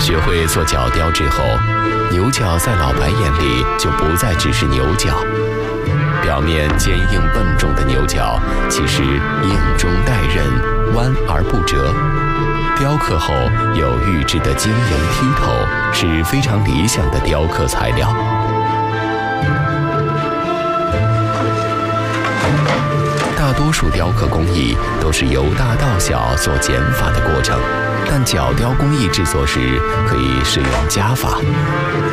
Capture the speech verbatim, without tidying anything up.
学会做角雕之后，牛角在老白眼里就不再只是牛角。表面坚硬笨重的牛角，其实硬中带韧，弯而不折。雕刻后有预制的晶莹剔透，是非常理想的雕刻材料。大多数雕刻工艺都是由大到小做减法的过程，但角雕工艺制作时可以使用加法。